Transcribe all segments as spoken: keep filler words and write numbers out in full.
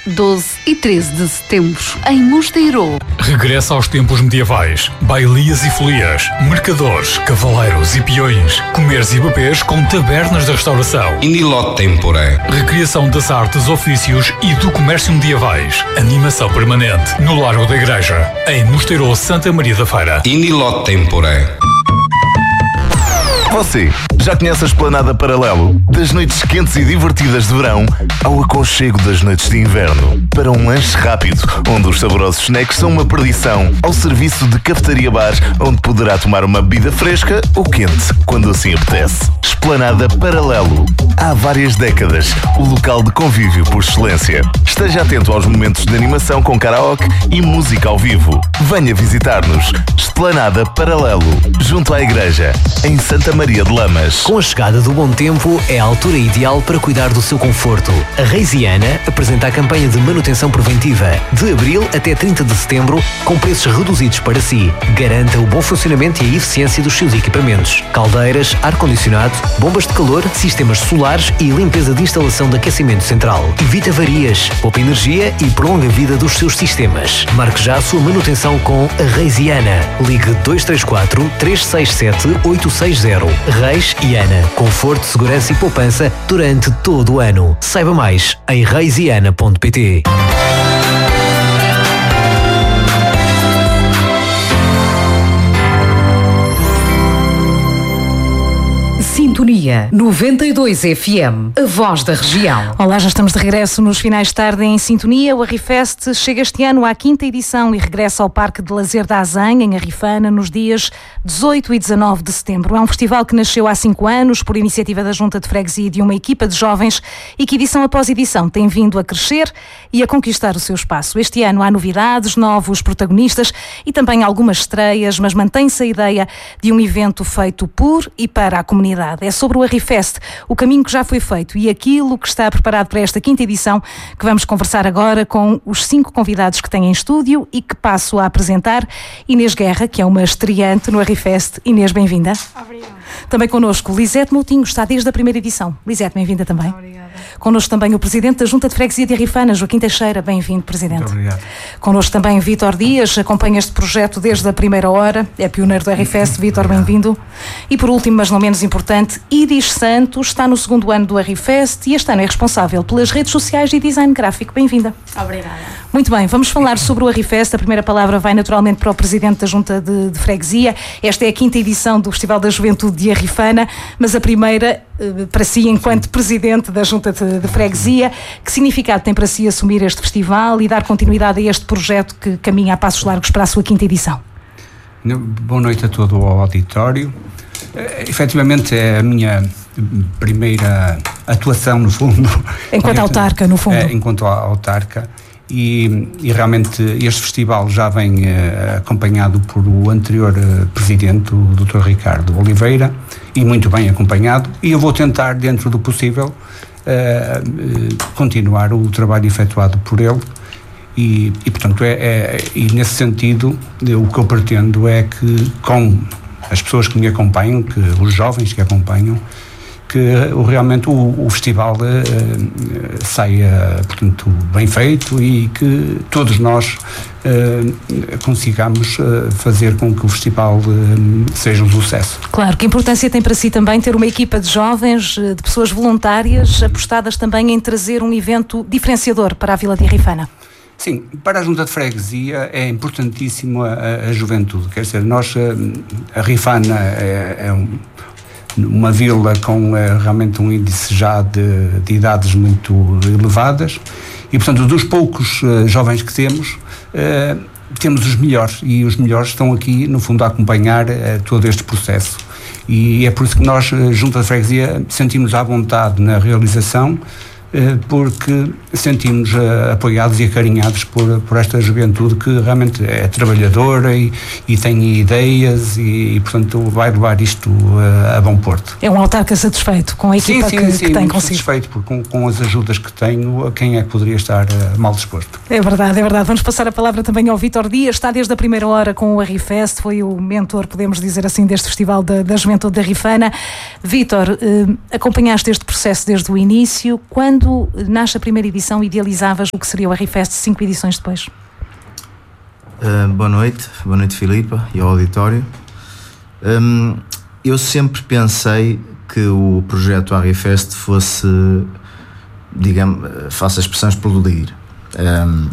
doze e treze de setembro, em Mosteiro. Regressa aos tempos medievais. Bailias e folias, mercadores, cavaleiros e peões, comeres e bebês com tabernas de restauração. Indiló Tempore. Recriação das artes, ofícios e do comércio medievais. Animação permanente no Largo da Igreja, em Mosteiro, Santa Maria da Feira. Indiló Tempore. Você já conhece a Esplanada Paralelo? Das noites quentes e divertidas de verão ao aconchego das noites de inverno. Para um lanche rápido, onde os saborosos snacks são uma perdição. Ao serviço de cafetaria-bar, onde poderá tomar uma bebida fresca ou quente, quando assim apetece. Esplanada Paralelo. Há várias décadas, o local de convívio por excelência. Esteja atento aos momentos de animação com karaoke e música ao vivo. Venha visitar-nos. Esplanada Paralelo, junto à igreja, em Santa Maria de Lamas. Com a chegada do bom tempo, é a altura ideal para cuidar do seu conforto. A Reisiana apresenta a campanha de manutenção preventiva de abril até trinta de setembro, com preços reduzidos para si. Garanta o bom funcionamento e a eficiência dos seus equipamentos. Caldeiras, ar-condicionado, bombas de calor, sistemas solares e limpeza de instalação de aquecimento central. Evite avarias, poupa energia e prolonga a vida dos seus sistemas. Marque já a sua manutenção com a Reisiana. Ligue dois três quatro, três seis sete, oito seis zero. Reis e Ana. Conforto, segurança e poupança durante todo o ano. Saiba mais em reisiana ponto pt. Sintonia noventa e dois F M, a voz da região. Olá, já estamos de regresso nos finais de tarde em Sintonia. O Arrifest chega este ano à quinta edição e regressa ao Parque de Lazer da Azanha, em Arrifana, nos dias dezoito e dezanove de setembro. É um festival que nasceu há cinco anos por iniciativa da Junta de Freguesia e de uma equipa de jovens e que edição após edição tem vindo a crescer e a conquistar o seu espaço. Este ano há novidades, novos protagonistas e também algumas estreias, mas mantém-se a ideia de um evento feito por e para a comunidade. É sobre o Arrifest, o caminho que já foi feito e aquilo que está preparado para esta quinta edição, que vamos conversar agora com os cinco convidados que têm em estúdio e que passo a apresentar. Inês Guerra, que é uma estreante no Arrifest. Inês, bem-vinda. Obrigada. Também connosco Lisete Moutinho, está desde a primeira edição. Lisete, bem-vinda também. Obrigada. Connosco também o Presidente da Junta de Freguesia de Arrifana, Joaquim Teixeira. Bem-vindo, Presidente. Muito obrigado. Connosco também Vítor Dias, acompanha este projeto desde a primeira hora, é pioneiro do Arrifest. Vítor, bem-vindo. E por último, mas não menos importante, Iris Santos, está no segundo ano do Arrifest e este ano é responsável pelas redes sociais e design gráfico. Bem-vinda. Obrigada. Muito bem, vamos falar sobre o Arrifest. A primeira palavra vai naturalmente para o Presidente da Junta de, de Freguesia. Esta é a quinta edição do Festival da Juventude de Arrifana, mas a primeira para si enquanto Presidente da Junta de, de Freguesia. Que significado tem para si assumir este festival e dar continuidade a este projeto que caminha a passos largos para a sua quinta edição? Boa noite a todo o auditório. Uh, efetivamente é a minha primeira atuação, no fundo. Enquanto autarca, no fundo. É, enquanto autarca. E, e realmente este festival já vem uh, acompanhado por o anterior uh, presidente, o doutor Ricardo Oliveira, e muito bem acompanhado. E eu vou tentar, dentro do possível, uh, uh, continuar o trabalho efetuado por ele. E, e portanto, é, é, e nesse sentido, o que eu pretendo é que, com as pessoas que me acompanham, que os jovens que acompanham, que uh, realmente o, o festival uh, uh, saia, portanto, bem feito e que todos nós uh, consigamos uh, fazer com que o festival uh, seja um sucesso. Claro, que importância tem para si também ter uma equipa de jovens, de pessoas voluntárias, apostadas também em trazer um evento diferenciador para a Vila de Arrifana? Sim, para a Junta de Freguesia é importantíssimo a, a, a juventude. Quer dizer, nós, a Arrifana é, é um, uma vila com é, realmente um índice já de, de idades muito elevadas e, portanto, dos poucos uh, jovens que temos, uh, temos os melhores e os melhores estão aqui, no fundo, a acompanhar uh, todo este processo. E é por isso que nós, Junta de Freguesia, sentimos à vontade na realização, porque sentimos uh, apoiados e acarinhados por, por esta juventude que realmente é trabalhadora e, e tem ideias e, e, portanto, vai levar isto uh, a bom porto. É um autarca satisfeito com a equipa sim, que, sim, sim, que tem muito consigo? satisfeito, porque com, com as ajudas que tenho, quem é que poderia estar uh, mal disposto? É verdade, é verdade. Vamos passar a palavra também ao Vítor Dias, está desde a primeira hora com o Arrifest, foi o mentor, podemos dizer assim, deste Festival da, da Juventude de Arrifana. Vítor, uh, acompanhaste este processo desde o início, quando quando nasce a primeira edição, idealizavas o que seria o Arrifest cinco edições depois? Uh, boa noite, boa noite Filipa e ao auditório. Um, eu sempre pensei que o projeto Arrifest fosse, digamos, faça a expressão explodir. Um,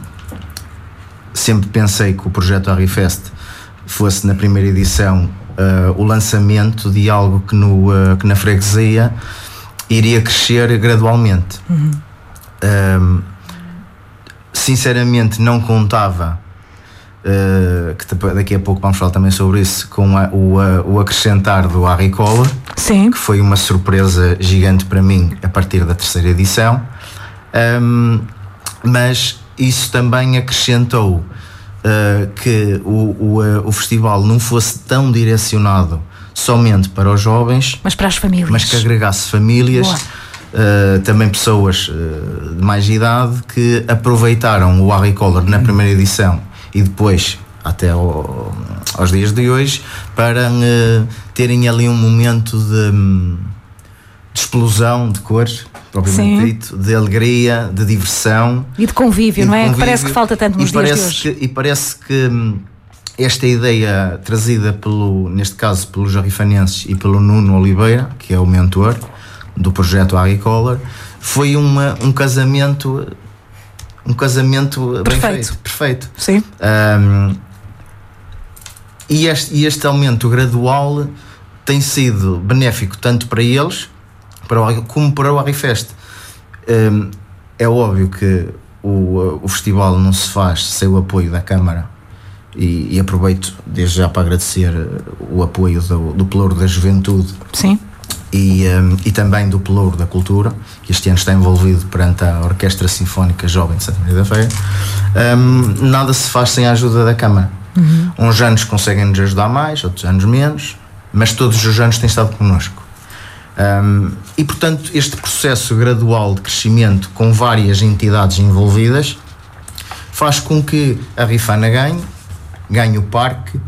sempre pensei que o projeto Arrifest fosse na primeira edição uh, o lançamento de algo que, no, uh, que na freguesia iria crescer gradualmente. Uhum. Um, sinceramente não contava, uh, que daqui a pouco vamos falar também sobre isso, com a, o, a, o acrescentar do Harry Collar. Sim. Que foi uma surpresa gigante para mim a partir da terceira edição, um, mas isso também acrescentou uh, que o, o, uh, o festival não fosse tão direcionado somente para os jovens, mas para as famílias, mas que agregasse famílias, uh, também pessoas uh, de mais idade que aproveitaram o Harry Collar na primeira edição e depois até ao, aos dias de hoje para uh, terem ali um momento de, de explosão de cores, propriamente dito, de alegria, de diversão e de convívio, e de não é? Convívio. Que parece que falta tanto nos e dias parece de hoje. Que, e parece que esta ideia trazida pelo, neste caso pelos arrifanenses e pelo Nuno Oliveira, que é o mentor do projeto Harry Collar, foi uma, um casamento um casamento perfeito. bem feito, perfeito. Sim. Um, e, este, e este aumento gradual tem sido benéfico tanto para eles para o, como para o Arrifest. Um, é óbvio que o, o festival não se faz sem o apoio da Câmara e, e aproveito desde já para agradecer o apoio do, do Pelouro da Juventude. Sim. E, um, e também do Pelouro da Cultura, que este ano está envolvido perante a Orquestra Sinfónica Jovem de Santa Maria da Feira. Um, nada se faz sem a ajuda da Câmara. Uhum. Uns anos conseguem-nos ajudar mais, outros anos menos, mas todos os anos têm estado connosco. Um, e portanto este processo gradual de crescimento com várias entidades envolvidas faz com que a Rifana ganhe, ganhe o parque,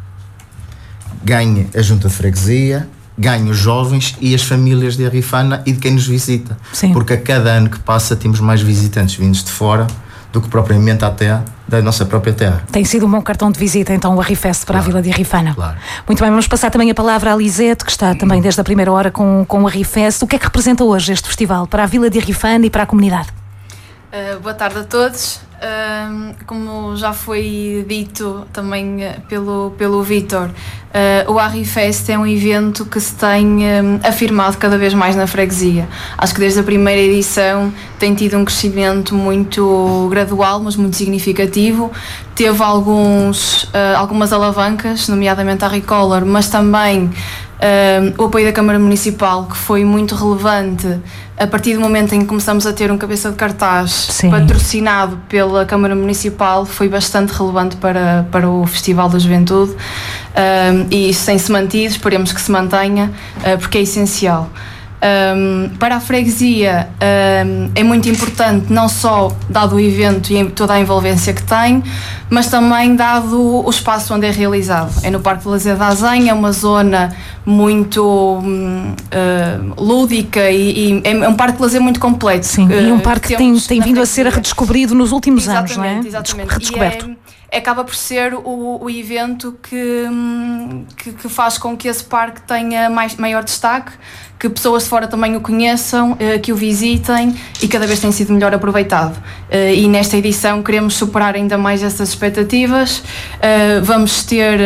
ganhe a junta de freguesia, ganhe os jovens e as famílias de Arrifana e de quem nos visita. Sim. Porque a cada ano que passa temos mais visitantes vindos de fora do que propriamente até da nossa própria terra. Tem sido um bom cartão de visita então o Arrifest para claro, a Vila de Arrifana. Claro. Muito bem, vamos passar também a palavra à Lisete, que está também desde a primeira hora com, com o Arrifest. O que é que representa hoje este festival para a Vila de Arrifana e para a comunidade? Uh, boa tarde a todos. Uh, como já foi dito também uh, pelo, pelo Vítor, uh, o Arrifest é um evento que se tem um, afirmado cada vez mais na freguesia. Acho que desde a primeira edição tem tido um crescimento muito gradual, mas muito significativo. Teve alguns, uh, algumas alavancas, nomeadamente a Harry Collar, mas também Uh, o apoio da Câmara Municipal, que foi muito relevante a partir do momento em que começamos a ter um cabeça de cartaz Sim. patrocinado pela Câmara Municipal, foi bastante relevante para, para o Festival da Juventude, uh, e isso tem-se mantido, esperemos que se mantenha, uh, porque é essencial. Um, para a freguesia um, é muito importante, não só dado o evento e toda a envolvência que tem, mas também dado o espaço onde é realizado. É no Parque de Lazer da Azenha, é uma zona muito um, uh, lúdica e, e é um parque de lazer muito completo. Sim, uh, e um parque que tem, tem vindo a ser redescobrido nos últimos exatamente, anos, não é? Exatamente, redescoberto. E é, acaba por ser o, o evento que, que, que faz com que esse parque tenha mais, maior destaque, que pessoas de fora também o conheçam, que o visitem e cada vez tem sido melhor aproveitado. E nesta edição queremos superar ainda mais essas expectativas. Vamos ter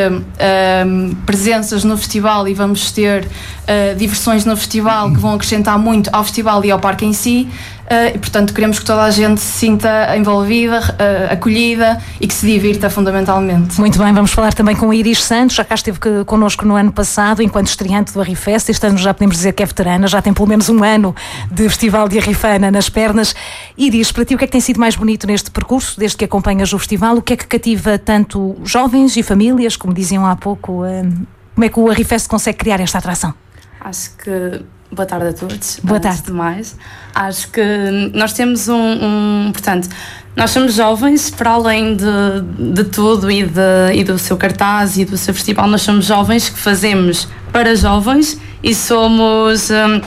presenças no festival e vamos ter diversões no festival que vão acrescentar muito ao festival e ao parque em si. E portanto queremos que toda a gente se sinta envolvida, acolhida e que se divirta fundamentalmente. Muito bem, vamos falar também com a Iris Santos, já cá esteve connosco no ano passado enquanto estreante do Arrifest. Este ano já podemos dizer que é veterana, já tem pelo menos um ano de Festival de Arrifana nas pernas. Iris, para ti o que é que tem sido mais bonito neste percurso, desde que acompanhas o festival? O que é que cativa tanto jovens e famílias, como diziam há pouco? Como é que o Arrifest consegue criar esta atração? Acho que... Boa tarde a todos. Boa tarde. Antes de mais, acho que nós temos um, um... Portanto, nós somos jovens, para além de, de tudo e, de, e do seu cartaz e do seu festival, nós somos jovens que fazemos para jovens e somos... Um,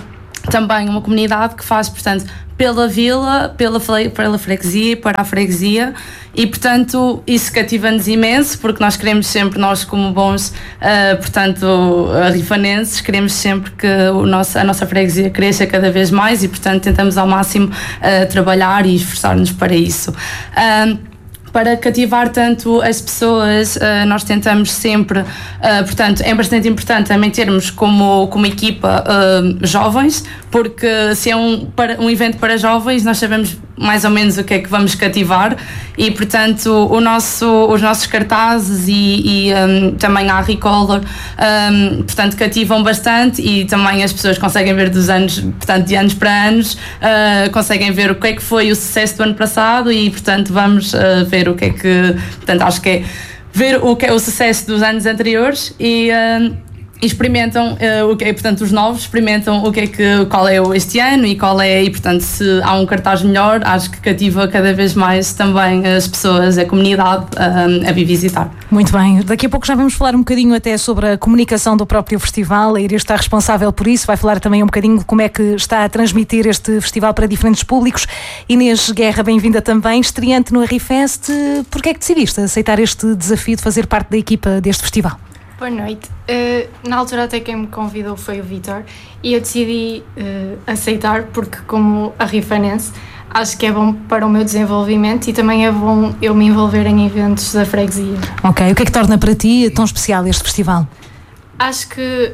também uma comunidade que faz, portanto, pela vila, pela, pela freguesia, para a freguesia, e portanto isso cativa-nos imenso, porque nós queremos sempre, nós como bons, uh, portanto, rifanenses, queremos sempre que o nosso, a nossa freguesia cresça cada vez mais e portanto tentamos ao máximo uh, trabalhar e esforçar-nos para isso. Uh, Para cativar tanto as pessoas, uh, nós tentamos sempre, uh, portanto, é bastante importante também termos como, como equipa uh, jovens, porque se é um, para, um evento para jovens, nós sabemos mais ou menos o que é que vamos cativar e, portanto, o nosso, os nossos cartazes e, e um, também a Recolor, um, portanto, cativam bastante e também as pessoas conseguem ver dos anos, portanto, de anos para anos, uh, conseguem ver o que é que foi o sucesso do ano passado e, portanto, vamos uh, ver o que é que, portanto, acho que é ver o que é o sucesso dos anos anteriores e uh, experimentam uh, o que é, portanto, os novos experimentam o que é que, qual é o este ano e qual é, e portanto, se há um cartaz melhor, acho que cativa cada vez mais também as pessoas, a comunidade uh, a vir visitar. Muito bem, daqui a pouco já vamos falar um bocadinho até sobre a comunicação do próprio festival, a Iris está responsável por isso, vai falar também um bocadinho de como é que está a transmitir este festival para diferentes públicos. Inês Guerra, bem-vinda também, estreante no Arrifest, porquê é que decidiste aceitar este desafio de fazer parte da equipa deste festival? Boa noite. Uh, na altura até quem me convidou foi o Vítor e eu decidi uh, aceitar porque como arrifanense acho que é bom para o meu desenvolvimento e também é bom eu me envolver em eventos da freguesia. Ok, o que é que torna para ti tão especial este festival? Acho que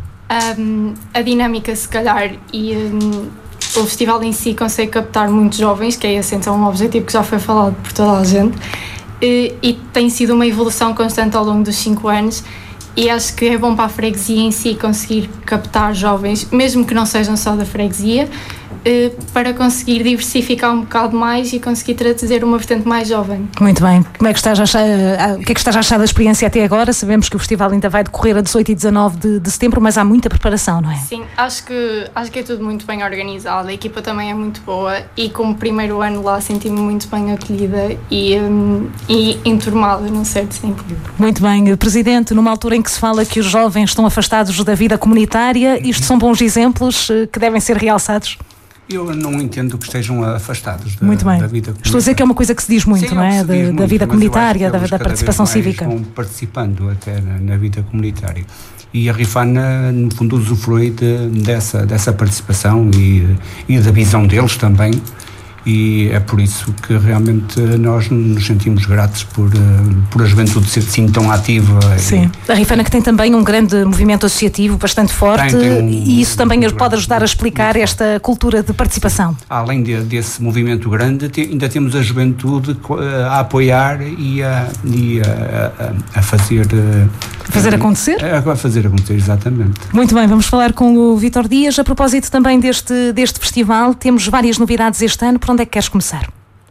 um, a dinâmica se calhar e um, o festival em si consegue captar muitos jovens, que é esse então um objetivo que já foi falado por toda a gente e, e tem sido uma evolução constante ao longo dos cinco anos. E acho que é bom para a freguesia em si conseguir captar jovens, mesmo que não sejam só da freguesia, para conseguir diversificar um bocado mais e conseguir trazer uma vertente mais jovem. Muito bem. Como é que estás a achar, o que é que estás a achar da experiência até agora? Sabemos que o festival ainda vai decorrer a dezoito e dezanove de, de setembro, mas há muita preparação, não é? Sim, acho que, acho que é tudo muito bem organizado, a equipa também é muito boa e como primeiro ano lá senti-me muito bem acolhida e, um, e enturmada num certo sentido. Muito bem. Presidente, numa altura em que se fala que os jovens estão afastados da vida comunitária, isto são bons exemplos que devem ser realçados? Eu não entendo que estejam afastados da, muito bem. da vida comunitária. Estou a dizer que é uma coisa que se diz muito, Sim, não é? é Da, muito, da vida comunitária, da, da participação cada vez mais cívica. Estão participando até na, na vida comunitária. E a Rifana, no fundo, usufrui de, dessa, dessa participação e, e da visão deles também. E é por isso que realmente nós nos sentimos gratos por, por a juventude ser assim tão ativa. Sim, e, a Rifana que tem também um grande movimento associativo bastante forte tem, tem um, e isso também pode ajudar a explicar esta cultura de participação. Além de, desse movimento grande, te, ainda temos a juventude a apoiar e a, e a, a, a fazer... A fazer acontecer? A, a fazer acontecer, exatamente. Muito bem, vamos falar com o Vítor Dias. A propósito também deste, deste festival, temos várias novidades este ano. Por onde é que queres começar?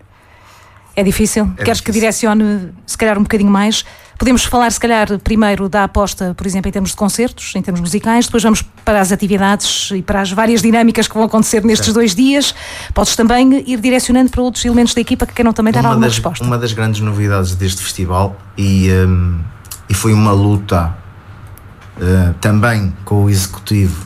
É difícil? É Queres difícil. que direcione, se calhar, um bocadinho mais? Podemos falar, se calhar, primeiro da aposta, por exemplo, em termos de concertos, em termos musicais, depois vamos para as atividades e para as várias dinâmicas que vão acontecer nestes é. dois dias. Podes também ir direcionando para outros elementos da equipa que queiram também dar uma alguma das, resposta. Uma das grandes novidades deste festival, e, um, e foi uma luta uh, também com o Executivo,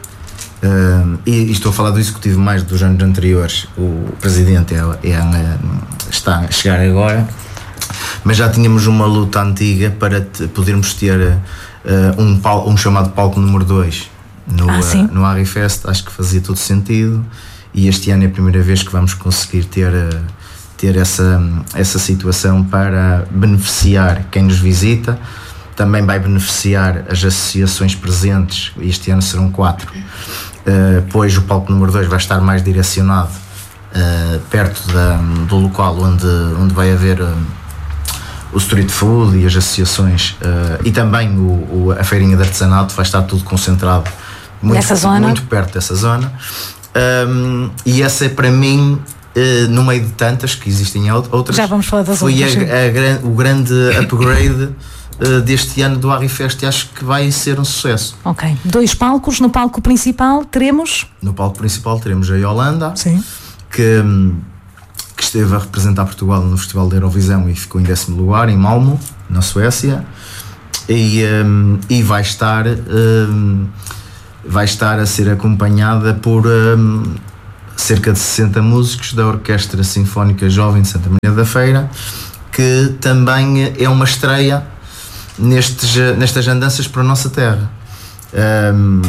Uh, e, e estou a falar do Executivo mais dos anos anteriores, o Presidente é, é, é, está a chegar agora, mas já tínhamos uma luta antiga para te, podermos ter uh, um, pal, um chamado palco número dois no, ah, uh, no Arrifest. Acho que fazia todo sentido e este ano é a primeira vez que vamos conseguir ter, uh, ter essa, essa situação para beneficiar quem nos visita. Também vai beneficiar as associações presentes, este ano serão quatro. Uh, pois o palco número dois vai estar mais direcionado uh, perto da, do local onde, onde vai haver uh, o street food e as associações uh, e também o, o, a feirinha de artesanato. Vai estar tudo concentrado muito, nessa zona? muito perto dessa zona, um, e essa é para mim, uh, no meio de tantas que existem outras, já vamos falar das foi outras, a, a, o grande upgrade deste ano do Arrifest, e acho que vai ser um sucesso. Ok, dois palcos. No palco principal teremos? No palco principal teremos a Yolanda, Sim. Que, que esteve a representar Portugal no Festival da Eurovisão e ficou em décimo lugar em Malmö, na Suécia, e, um, e vai estar um, vai estar a ser acompanhada por um, cerca de sessenta músicos da Orquestra Sinfónica Jovem de Santa Maria da Feira, que também é uma estreia nestes, nestas andanças para a nossa terra. Um,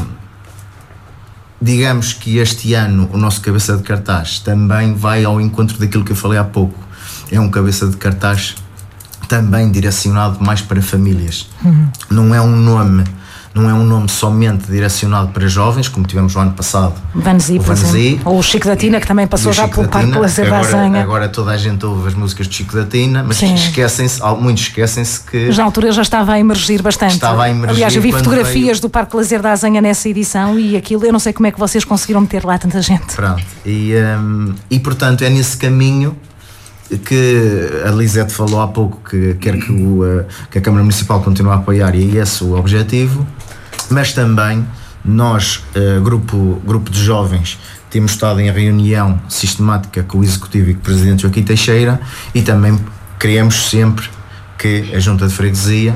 digamos que este ano o nosso cabeça de cartaz também vai ao encontro daquilo que eu falei há pouco. É um cabeça de cartaz também direcionado mais para famílias. Uhum. Não é um nome não é um nome somente direcionado para jovens, como tivemos no ano passado. Vanzi, por exemplo. Ou o Chico da Tina, que também passou já pelo Parque Lazer da Azanha. Agora toda a gente ouve as músicas de Chico da Tina, mas esquecem-se, muitos esquecem-se que... Já na altura já estava a emergir bastante. Estava a emergir. Aliás, eu vi fotografias veio... do Parque Lazer da Azanha nessa edição e aquilo, eu não sei como é que vocês conseguiram meter lá tanta gente. Pronto. E, um, e portanto é nesse caminho que a Lisete falou há pouco, que quer que, o, que a Câmara Municipal continue a apoiar, e esse é o objetivo, mas também nós, uh, grupo, grupo de jovens, temos estado em reunião sistemática com o Executivo e com o Presidente Joaquim Teixeira, e também queremos sempre que a Junta de Freguesia,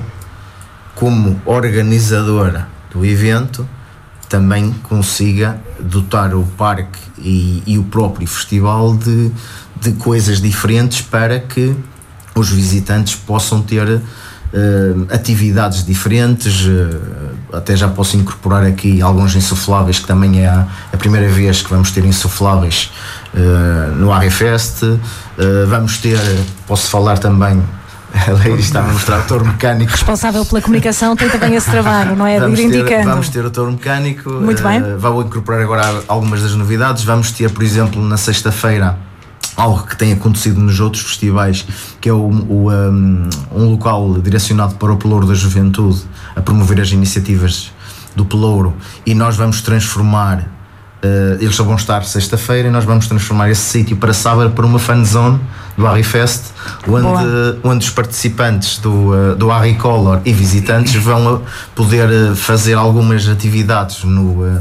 como organizadora do evento, também consiga dotar o parque e, e o próprio festival de, de coisas diferentes para que os visitantes possam ter uh, atividades diferentes. Uh, até já posso incorporar aqui alguns insufláveis, que também é a, a primeira vez que vamos ter insufláveis uh, no Arrifest. Uh, vamos ter, posso falar também, a Leire está a mostrar o touro mecânico. Responsável pela comunicação tem também esse trabalho, não é? De ir indicando. Vamos ter o touro mecânico. Muito bem. Uh, vou incorporar agora algumas das novidades. Vamos ter, por exemplo, na sexta-feira, algo que tem acontecido nos outros festivais, que é o, o, um, um local direcionado para o Pelouro da Juventude, a promover as iniciativas do Pelouro, e nós vamos transformar, uh, eles só vão estar sexta-feira, e nós vamos transformar esse sítio para sábado para uma fan zone do Arrifest, onde, onde os participantes do, uh, do Arricolor e visitantes vão poder fazer algumas atividades no, uh,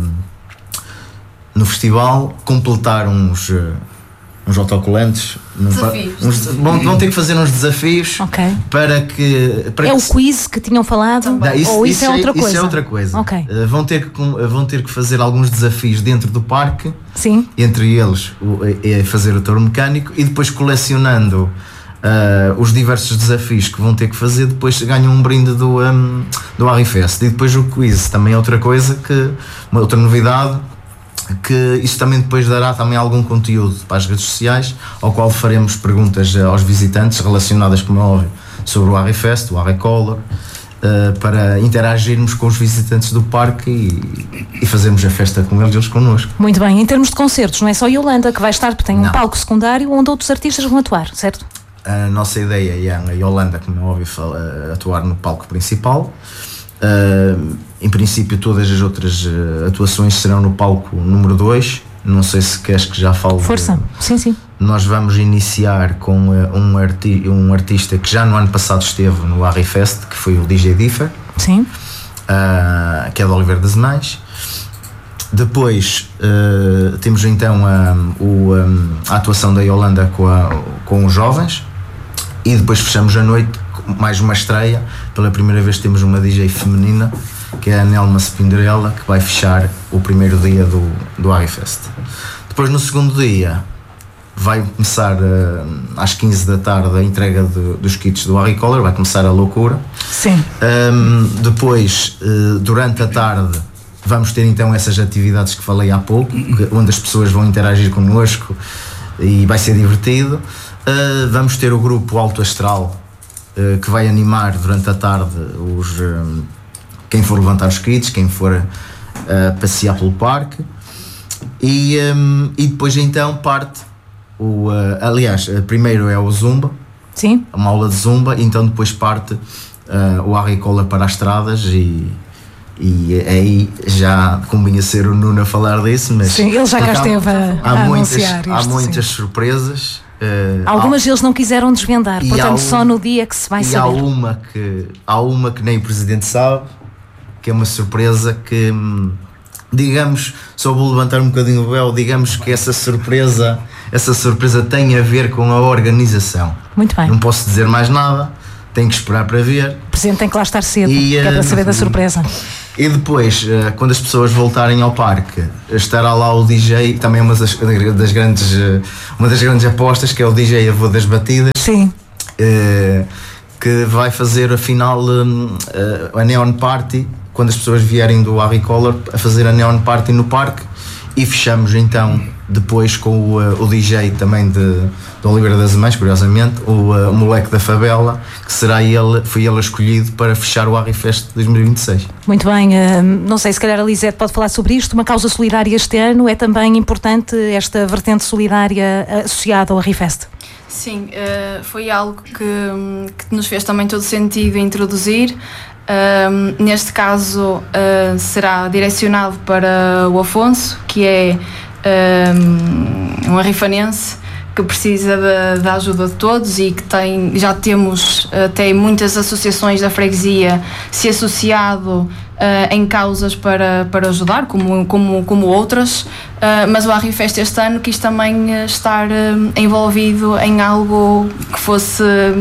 no festival, completar uns... Uh, uns autocolantes, desafios. Uns, vão, vão ter que fazer uns desafios, okay. para que para é que o quiz que tinham falado? Dá, isso, ou isso, isso é outra coisa? Isso é outra coisa. Okay. Uh, vão, ter que, vão ter que fazer alguns desafios dentro do parque. Sim. Entre eles o, é fazer o touro mecânico, e depois colecionando uh, os diversos desafios que vão ter que fazer, depois ganham um brinde do, um, do Arrifest. E depois o quiz também é outra coisa, que, uma outra novidade, que isso também depois dará também algum conteúdo para as redes sociais, ao qual faremos perguntas aos visitantes relacionadas, como é óbvio, sobre o Arrifest, o Arricolor, uh, para interagirmos com os visitantes do parque e, e fazermos a festa com eles e eles connosco. Muito bem. Em termos de concertos, não é só Yolanda que vai estar, porque tem um não. palco secundário onde outros artistas vão atuar, certo? A nossa ideia é a Yolanda, como é óbvio, atuar no palco principal. Uh, em princípio todas as outras uh, atuações serão no palco número dois. Não sei se queres que já fale. Força, de... sim, sim. Nós vamos iniciar com uh, um, arti... um artista que já no ano passado esteve no Arrifest, que foi o D J Differ. Sim. Uh, que é de Oliveira das Mães. Depois uh, temos então a, o, um, a atuação da Yolanda com, a, com os jovens, e depois fechamos a noite mais uma estreia. Pela primeira vez temos uma D J feminina, que é a Nelma Spinderella, que vai fechar o primeiro dia do, do Arrifest. Depois, no segundo dia, vai começar uh, às quinze da tarde a entrega de, dos kits do Arricolor, vai começar a loucura. Sim. Um, depois, uh, durante a tarde, vamos ter então essas atividades que falei há pouco, que, onde as pessoas vão interagir connosco e vai ser divertido. Uh, vamos ter o grupo Alto Astral, uh, que vai animar durante a tarde os, um, quem for levantar os kits, quem for uh, passear pelo parque, e, um, e depois então parte o, uh, aliás, uh, primeiro é o Zumba. Sim. Uma aula de Zumba, e então depois parte uh, o Arricolor para as estradas, e E aí já convinha ser o Nuno a falar disso, mas sim, ele já cá esteve a, há a muitas, anunciar isto, há muitas sim. surpresas. Uh, Algumas há, eles não quiseram desvendar, portanto um, só no dia que se vai e saber. Há uma, que, há uma que nem o Presidente sabe, que é uma surpresa que, digamos, só vou levantar um bocadinho o véu, digamos que essa surpresa, essa surpresa tem a ver com a organização. Muito bem. Não posso dizer mais nada, tenho que esperar para ver. O Presidente tem que lá estar cedo, e, que é para saber uh, da surpresa. E depois, quando as pessoas voltarem ao parque, estará lá o D J, também uma das, das grandes, uma das grandes apostas, que é o D J Avô das Batidas. Sim. Que vai fazer a final, a Neon Party, quando as pessoas vierem do Harry Collar, a fazer a Neon Party no parque. E fechamos então depois com o, o D J também de, de Oliveira das Mães, curiosamente, o, o moleque da favela, que será ele, foi ele escolhido para fechar o Arrifest dois mil e vinte e seis. Muito bem, não sei, se calhar a Lisete pode falar sobre isto. Uma causa solidária este ano, é também importante esta vertente solidária associada ao Arrifest? Sim, foi algo que, que nos fez também todo sentido introduzir. Um, neste caso uh, será direcionado para o Afonso, que é um, um arrifanense que precisa da, da ajuda de todos e que tem, já temos até muitas associações da freguesia se associado uh, em causas para, para ajudar, como, como, como outras, uh, mas o Arrifest este ano quis também estar uh, envolvido em algo que fosse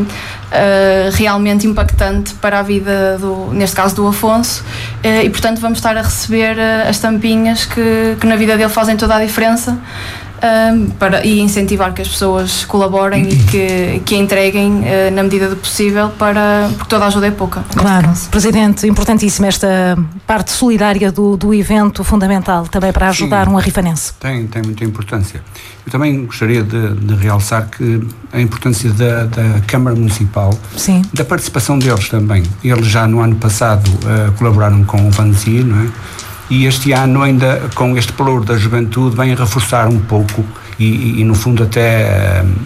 Uh, realmente impactante para a vida, do, neste caso do Afonso, uh, e portanto vamos estar a receber uh, as tampinhas que, que na vida dele fazem toda a diferença, uh, para, e incentivar que as pessoas colaborem e que, que a entreguem uh, na medida do possível, para, porque toda a ajuda é pouca. Claro, Presidente, importantíssima esta parte solidária do, do evento, fundamental também para ajudar. Sim, um arrifanense. Tem, tem muita importância. Eu também gostaria de, de realçar que a importância da, da Câmara Municipal, sim, da participação deles também. Eles já no ano passado uh, colaboraram com o Banzi, não é? E este ano ainda com este pelouro da juventude vem reforçar um pouco e, e, e no fundo até uh,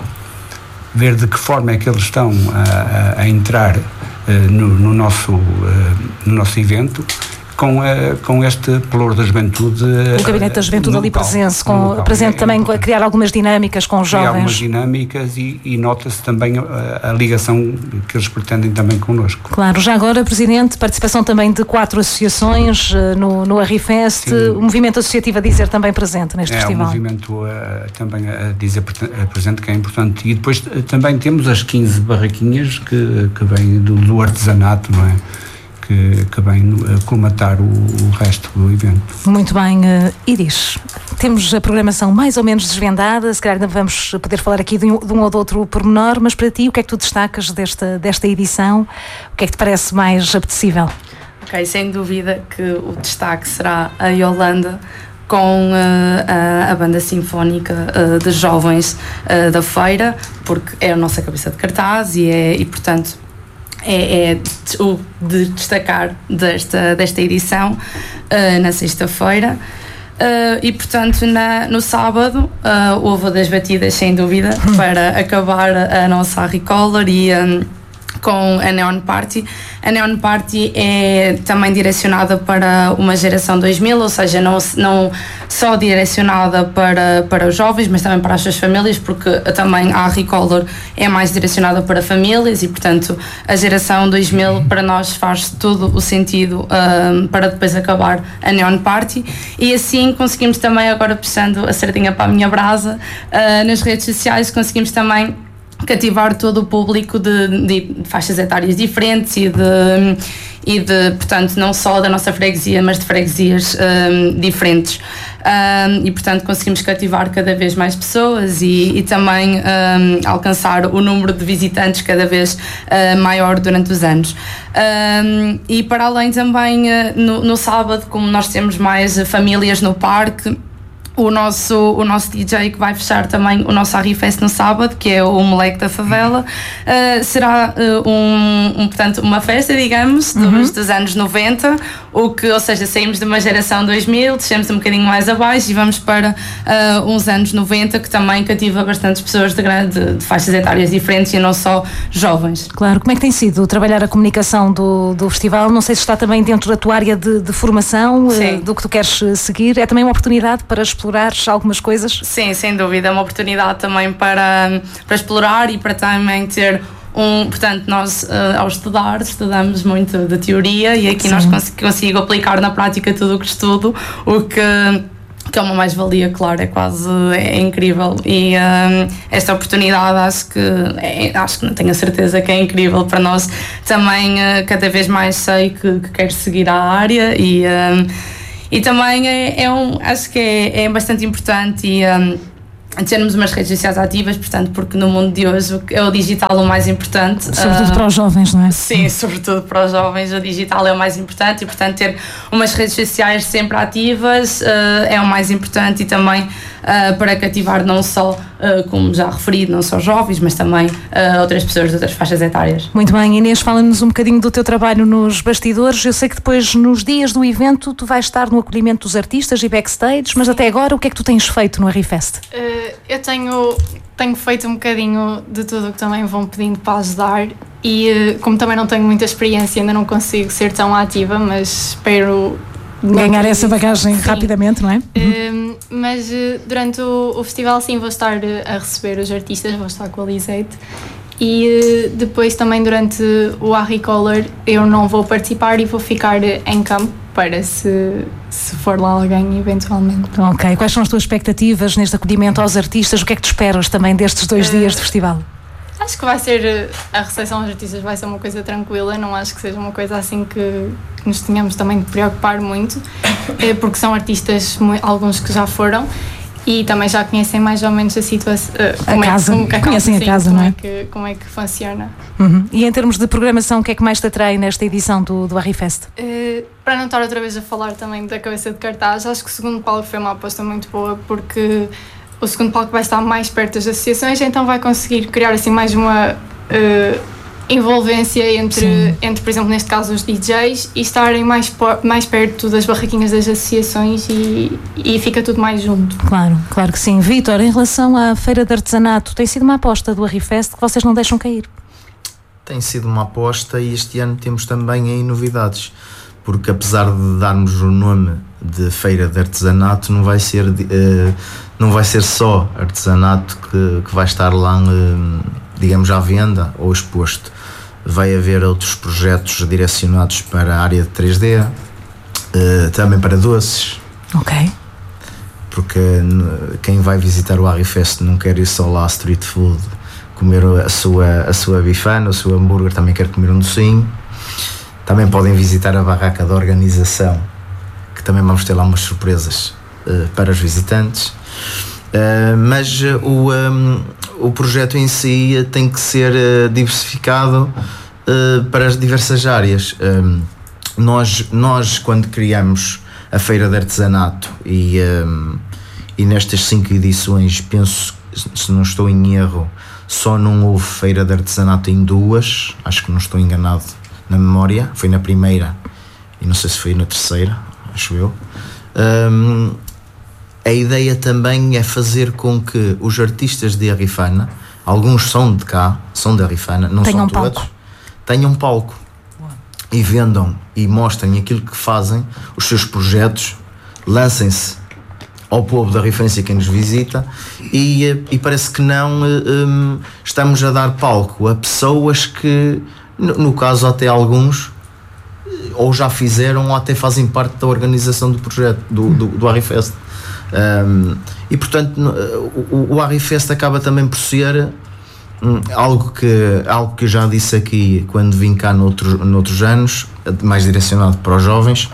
ver de que forma é que eles estão a, a, a entrar uh, no, no, nosso, uh, no nosso evento, com, uh, com este pelouro da juventude. O Gabinete da Juventude ali local, presente, com, local, presente é, também é a criar algumas dinâmicas com os criar jovens. algumas dinâmicas e, e nota-se também a, a ligação que eles pretendem também connosco. Claro, já agora, Presidente, participação também de quatro associações uh, no, no Arrifest, o movimento associativo a dizer também presente neste é, festival. É, o movimento uh, também a dizer presente, que é importante. E depois uh, também temos as quinze barraquinhas que, que vêm do, do artesanato, não é? Que, que vem uh, colmatar o, o resto do evento. Muito bem, uh, Iris, temos a programação mais ou menos desvendada, se calhar ainda vamos poder falar aqui de um, de um ou de outro pormenor, mas para ti, o que é que tu destacas desta, desta edição? O que é que te parece mais apetecível? Ok, sem dúvida que o destaque será a Yolanda, com uh, a, a banda sinfónica uh, de jovens uh, da feira, porque é a nossa cabeça de cartaz e, é, e portanto, é, é o de destacar desta, desta edição uh, na sexta-feira. Uh, e portanto na, no sábado uh, houve das batidas sem dúvida para acabar a nossa Harry Collar e um, com a Neon Party. A Neon Party é também direcionada para uma geração dois mil, ou seja, não, não só direcionada para, para os jovens, mas também para as suas famílias, porque também a Harry Collar é mais direcionada para famílias e, portanto, a geração dois mil para nós faz todo o sentido um, para depois acabar a Neon Party. E assim conseguimos também, agora puxando a sardinha para a minha brasa, uh, nas redes sociais conseguimos também cativar todo o público de, de faixas etárias diferentes e de, e de, portanto, não só da nossa freguesia, mas de freguesias um, diferentes. Um, e, portanto, conseguimos cativar cada vez mais pessoas e, e também um, alcançar o número de visitantes cada vez uh, maior durante os anos. Um, e, para além também, uh, no, no sábado, como nós temos mais uh, famílias no parque, O nosso, o nosso D J que vai fechar também o nosso Arrifest no sábado, que é o moleque da favela, uh, será uh, um, um, portanto, uma festa, digamos, dos, uhum. dos anos noventa, o que, ou seja, saímos de uma geração dois mil, descemos um bocadinho mais abaixo e vamos para uh, uns anos noventa, que também cativa bastantes pessoas de, de, de faixas etárias diferentes e não só jovens. Claro, como é que tem sido trabalhar a comunicação do, do festival? Não sei se está também dentro da tua área de, de formação, uh, do que tu queres seguir. É também uma oportunidade para explorar algumas coisas? Sim, sem dúvida, é uma oportunidade também para, para explorar e para também ter um, portanto, nós uh, ao estudar, estudamos muito de teoria e aqui Sim. nós cons- consigo aplicar na prática tudo o que estudo, o que que é uma mais-valia, claro, é quase é incrível. E um, esta oportunidade acho que, é, acho que não tenho a certeza que é incrível para nós. Também uh, cada vez mais sei que, que quero seguir a área e, um, e também é, é um, acho que é, é bastante importante e, um, termos umas redes sociais ativas, portanto, porque no mundo de hoje é o digital o mais importante. Sobretudo uh, para os jovens, não é? Sim, sobretudo para os jovens o digital é o mais importante e, portanto, ter umas redes sociais sempre ativas uh, é o mais importante e também uh, para cativar não só, uh, como já referido, não só jovens, mas também uh, outras pessoas de outras faixas etárias. Muito bem, Inês, fala-nos um bocadinho do teu trabalho nos bastidores. Eu sei que depois, nos dias do evento, tu vais estar no acolhimento dos artistas e backstage, mas até agora o que é que tu tens feito no Arrifest? Uh, eu tenho, tenho feito um bocadinho de tudo o que também vão pedindo para ajudar e uh, como também não tenho muita experiência, ainda não consigo ser tão ativa, mas espero ganhar essa bagagem sim. rapidamente, não é? Uh, mas uh, durante o, o festival sim vou estar uh, a receber os artistas, vou estar com a Lisette e uh, depois também durante o Arricolor eu não vou participar e vou ficar uh, em campo para se, se for lá alguém eventualmente. Ok, quais são as tuas expectativas neste acolhimento aos artistas? O que é que tu esperas também destes dois uh, dias de festival? Acho que vai ser, a recepção aos artistas vai ser uma coisa tranquila, não acho que seja uma coisa assim que nos tenhamos também de preocupar muito, porque são artistas, alguns que já foram, e também já conhecem mais ou menos a situação, a como casa, é, como, a conhecem casa, a casa, sim, não é? Como é que, como é que funciona. Uhum. E em termos de programação, o que é que mais te atrai nesta edição do, do Arrifest? Uh, para não estar outra vez a falar também da cabeça de cartaz, acho que o segundo palco foi uma aposta muito boa, porque o segundo palco vai estar mais perto das associações, então vai conseguir criar assim mais uma uh, envolvência entre, entre, por exemplo, neste caso os D Js e estarem mais, mais perto das barraquinhas das associações e, e fica tudo mais junto. Claro, claro que sim. Vítor, em relação à Feira de Artesanato, tem sido uma aposta do Arrifest que vocês não deixam cair? Tem sido uma aposta e este ano temos também aí novidades, porque apesar de darmos o nome de Feira de Artesanato, não vai ser, uh, não vai ser só artesanato que, que vai estar lá, uh, digamos, à venda ou exposto. Vai haver outros projetos direcionados para a área de três D, uh, também para doces. Ok. Porque uh, quem vai visitar o Arrifest não quer ir só lá à street food, comer a sua, a sua bifana, o seu hambúrguer, também quer comer um docinho. Também podem visitar a barraca da organização, que também vamos ter lá umas surpresas uh, para os visitantes. Uh, mas uh, o, um, o projeto em si tem que ser uh, diversificado uh, para as diversas áreas. Um, nós, nós, quando criamos a Feira de Artesanato, e, um, e nestas cinco edições, penso, se não estou em erro, só não houve Feira de Artesanato em duas, acho que não estou enganado na memória, foi na primeira e não sei se foi na terceira, acho eu. Um, a ideia também é fazer com que os artistas de Arrifana, alguns são de cá, são de Arrifana, não tenham são todos, palco. tenham palco e vendam e mostrem aquilo que fazem, os seus projetos, lancem-se ao povo da Arrifense, quem nos visita, e, e parece que não um, estamos a dar palco a pessoas que, no, no caso até alguns, ou já fizeram ou até fazem parte da organização do projeto, do, do, do Arrifest. Um, e portanto o, o Arrifest acaba também por ser um, algo, que, algo que eu já disse aqui quando vim cá noutros, noutros anos, mais direcionado para os jovens.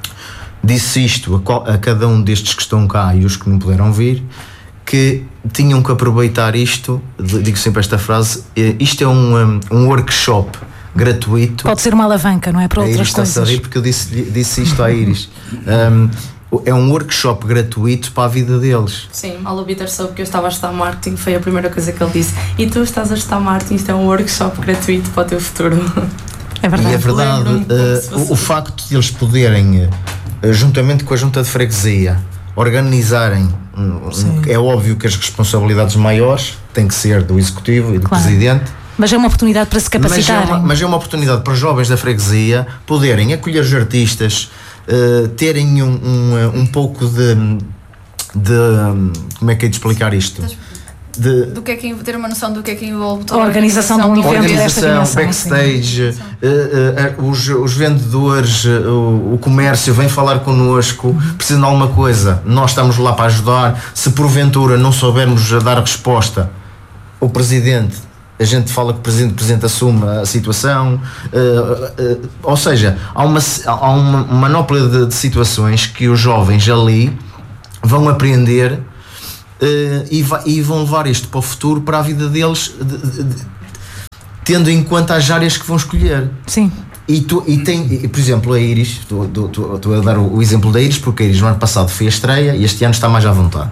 Disse isto a, qual, a cada um destes que estão cá e os que não puderam vir, que tinham que aproveitar isto, digo sempre esta frase, isto é um, um workshop gratuito. Pode ser uma alavanca, não é? Para outras coisas. A rir porque eu disse, disse isto à Iris. um, é um workshop gratuito para a vida deles. Sim, mal o Vítor soube que eu estava a estudar marketing, foi a primeira coisa que ele disse. E tu estás a estudar marketing, isto é um workshop gratuito para o teu futuro. É verdade. E é verdade, uh, o, o facto de eles poderem, uh, juntamente com a junta de freguesia, organizarem, um, um, é óbvio que as responsabilidades maiores têm que ser do executivo e do claro. presidente. Mas é uma oportunidade para se capacitarem. Mas é uma, mas é uma oportunidade para os jovens da freguesia poderem acolher os artistas, uh, terem um, um, um pouco de, de. Como é que é de explicar isto? de do que é que, ter uma noção do que é que envolve toda a organização de um evento desta dimensão, backstage, uh, uh, uh, os, os vendedores, uh, o, o comércio vem falar connosco, precisam de alguma coisa, nós estamos lá para ajudar. Se porventura não soubermos dar a resposta, o presidente, a gente fala que o presidente, o presidente assume a situação, uh, uh, ou seja, há uma, há uma manopla de, de situações que os jovens ali vão aprender. Uh, e, va- e vão levar isto para o futuro, para a vida deles, de, de, de, tendo em conta as áreas que vão escolher. Sim. E, tu, e tem, e, por exemplo, a Iris, estou a dar o, o exemplo da Iris, porque a Iris no ano passado foi a estreia e este ano está mais à vontade.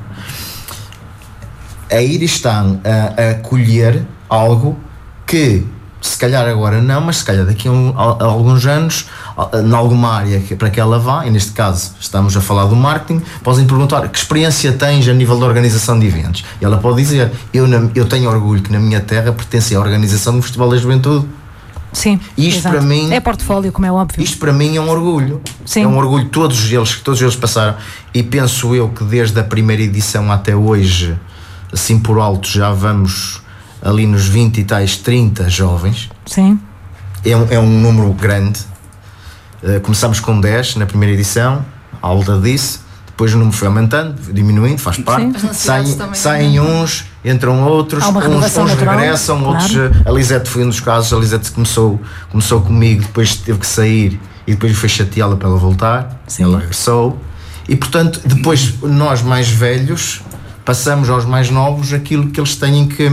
A Iris está a, a colher algo que, se calhar agora não, mas se calhar daqui a, um, a, a alguns anos, em alguma área que, para que ela vá, e neste caso estamos a falar do marketing, podem perguntar que experiência tens a nível da organização de eventos. E ela pode dizer, eu, na, eu tenho orgulho que na minha terra pertence à organização do Festival da Juventude. Sim, isto exato. Para mim, é portfólio, como é óbvio. Isto para mim é um orgulho. Sim. É um orgulho que todos eles, que todos eles passaram. E penso eu que desde a primeira edição até hoje, assim por alto, já vamos ali nos vinte e tais, trinta jovens. Sim. É um, é um número grande. Uh, começamos com dez na primeira edição, a Alda disse, depois o número foi aumentando, diminuindo, faz parte. Saem, saem uns, entram outros, uns, uns regressam, claro. Outros. A Lisete foi um dos casos, a Lisete começou, começou comigo, depois teve que sair e depois foi chateá-la para ela voltar. Sim. Ela regressou. E portanto, depois nós mais velhos passamos aos mais novos aquilo que eles têm que.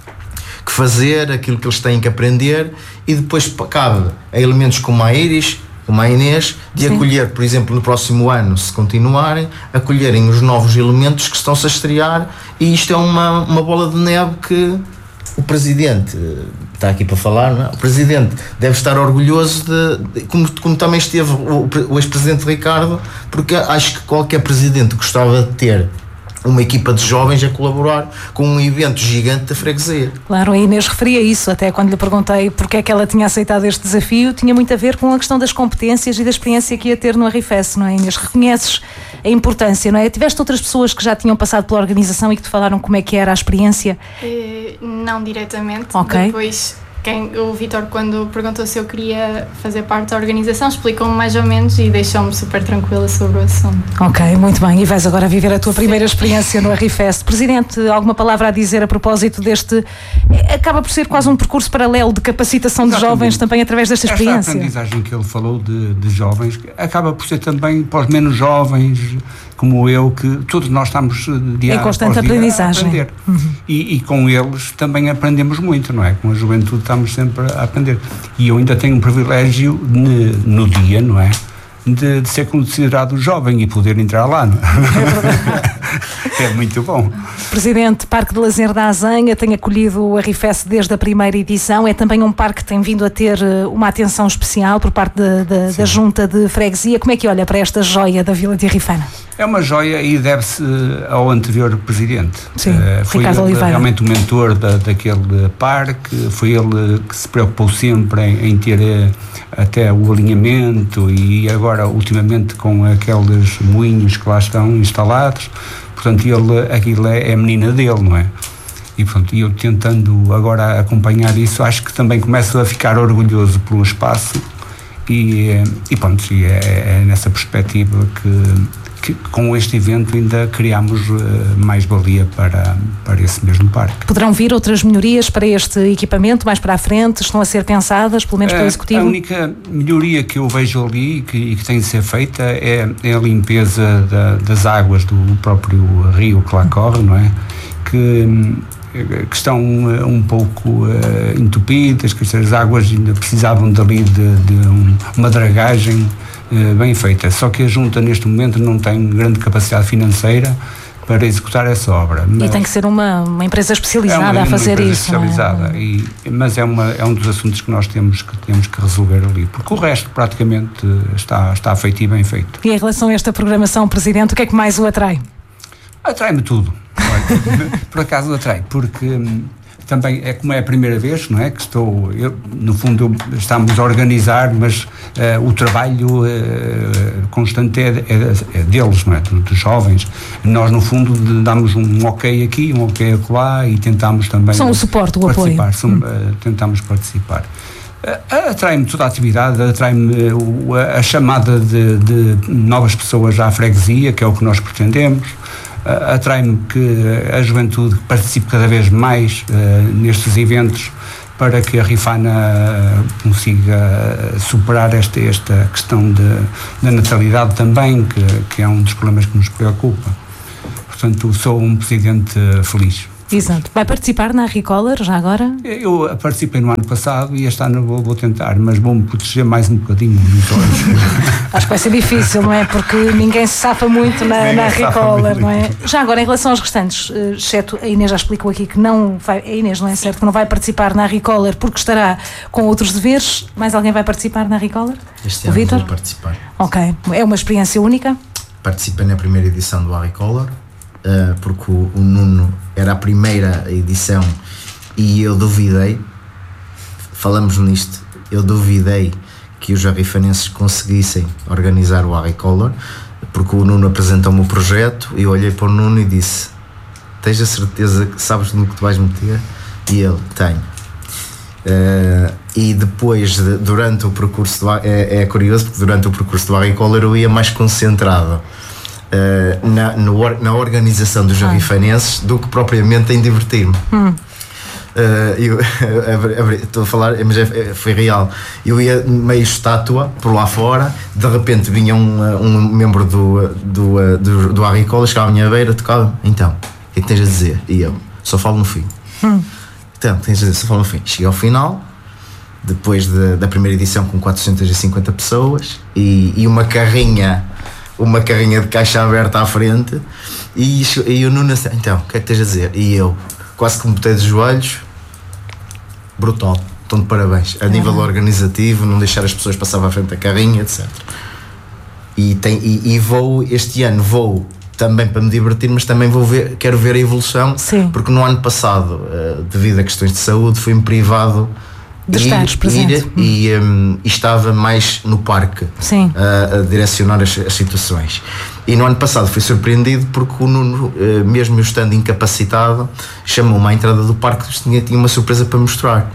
que fazer, aquilo que eles têm que aprender, e depois cabe a elementos como a Iris, como a Inês, de Sim. acolher, por exemplo, no próximo ano, se continuarem, acolherem os novos elementos que estão-se a estrear, e isto é uma, uma bola de neve que o Presidente está aqui para falar, não é? O Presidente deve estar orgulhoso de, de como, como também esteve o, o ex-Presidente Ricardo, porque acho que qualquer Presidente gostava de ter uma equipa de jovens a colaborar com um evento gigante da freguesia. Claro, a Inês referia isso, até quando lhe perguntei porque é que ela tinha aceitado este desafio, tinha muito a ver com a questão das competências e da experiência que ia ter no Arrifest, não é, Inês? Reconheces a importância, não é? Tiveste outras pessoas que já tinham passado pela organização e que te falaram como é que era a experiência? Uh, não diretamente, okay. Depois... Quem, o Vítor, quando perguntou se eu queria fazer parte da organização, explicou-me mais ou menos e deixou-me super tranquila sobre o assunto. Ok, muito bem. E vais agora viver a tua Sim. primeira experiência no Arrifest. Presidente, alguma palavra a dizer a propósito deste... Acaba por ser quase um percurso paralelo de capacitação de Exatamente. Jovens também através desta experiência. Esta aprendizagem que ele falou de, de jovens acaba por ser também para os menos jovens, como eu, que todos nós estamos de em constante aprendizagem. A aprender. Uhum. E, e com eles também aprendemos muito, não é? Com a juventude estamos sempre a aprender. E eu ainda tenho um privilégio ne, no dia, não é? De, de ser considerado jovem e poder entrar lá, não é? É muito bom. Presidente, Parque de Lazer da Azanha tem acolhido o Arrifest desde a primeira edição. É também um parque que tem vindo a ter uma atenção especial por parte de, de, da Junta de Freguesia. Como é que olha para esta joia da Vila de Arrifana? É uma joia e deve-se ao anterior presidente. Sim, uh, foi Ricardo ele Oliveira. Realmente o mentor da, daquele parque, foi ele que se preocupou sempre em, em ter uh, até o alinhamento e agora ultimamente com aqueles moinhos que lá estão instalados, portanto ele, aquilo é, é a menina dele, não é? E portanto, eu tentando agora acompanhar isso, acho que também começo a ficar orgulhoso pelo espaço e, e pronto, e é, é nessa perspectiva que que com este evento ainda criamos uh, mais valia para, para esse mesmo parque. Poderão vir outras melhorias para este equipamento mais para a frente? Estão a ser pensadas, pelo menos uh, pelo Executivo? A única melhoria que eu vejo ali e que, que tem de ser feita é, é a limpeza da, das águas do próprio rio que lá corre, não é? Que, que estão uh, um pouco uh, entupidas, que as águas ainda precisavam dali de, de um, uma dragagem bem feita, só que a Junta neste momento não tem grande capacidade financeira para executar essa obra. E tem que ser uma, uma empresa especializada é uma, a fazer uma isso. Especializada, não é? e, mas é, uma, é um dos assuntos que nós temos que, temos que resolver ali, porque o resto praticamente está, está feito e bem feito. E em relação a esta programação, Presidente, o que é que mais o atrai? Atrai-me tudo. Por acaso atrai, porque também é como é a primeira vez, não é? Que estou, eu, no fundo, estamos a organizar, mas uh, o trabalho uh, constante é, é, é deles, não é? Dos jovens. Nós, no fundo, damos um ok aqui, um ok acolá e tentamos também. São o suporte, o participar, apoio. São, hum. uh, tentamos participar. Uh, atrai-me toda a atividade, atrai-me uh, a, a chamada de, de novas pessoas à freguesia, que é o que nós pretendemos. Uh, atrai-me que a juventude participe cada vez mais uh, nestes eventos para que a Rifana uh, consiga superar esta, esta questão de, da natalidade também, que, que é um dos problemas que nos preocupa. Portanto, sou um presidente uh, feliz. Exato. Vai participar na Agricolor já agora? Eu participei no ano passado e este ano vou, vou tentar, mas vou-me proteger mais um bocadinho nos olhos. Acho que vai ser difícil, não é? Porque ninguém se safa muito na, na Agricolor, não é? Já agora, em relação aos restantes, exceto a Inês já explicou aqui que não vai, a Inês não é certo que não vai participar na Agricolor porque estará com outros deveres. Mais alguém vai participar na Agricolor? Este ano vou participar. Ok. É uma experiência única? Participei na primeira edição do Agricolor. Uh, porque o, o Nuno era a primeira edição e eu duvidei, falamos nisto, eu duvidei que os arrifanenses conseguissem organizar o Agricolor, porque o Nuno apresentou-me o projeto e eu olhei para o Nuno e disse: tens a certeza que sabes no que te vais meter? E ele: tenho. Uh, e depois, de, durante o percurso do, é, é curioso porque durante o percurso do Agricolor eu ia mais concentrado Uh, na, no, na organização dos arrifanenses do que propriamente em divertir-me. Hum. Uh, eu estou a falar, mas é, foi real. Eu ia meio estátua por lá fora, de repente vinha um, um membro do, do, do, do Agricola, chegava à minha beira, tocava: então, o que é que tens a dizer? E eu: só falo no fim. Hum. Então, tens a dizer, só falo no fim. Cheguei ao final, depois de, da primeira edição, com quatrocentas e cinquenta pessoas e, e uma carrinha. uma carrinha de caixa aberta à frente e, e o Nuno assim: então, o que é que tens a dizer? E eu quase que me botei de joelhos. Brutal, estão de parabéns a nível uhum. organizativo, não deixar as pessoas passar à frente da carrinha, etcétera. E, tem, e, e vou, este ano vou também para me divertir, mas também vou ver, quero ver a evolução. Sim. Porque no ano passado, devido a questões de saúde, fui-me privado de ir, estar presente. Ir, hum. e, um, e estava mais no parque. Sim. A, a direcionar as, as situações. E no ano passado fui surpreendido porque o Nuno, mesmo eu estando incapacitado, chamou-me à entrada do parque, tinha, tinha uma surpresa para mostrar.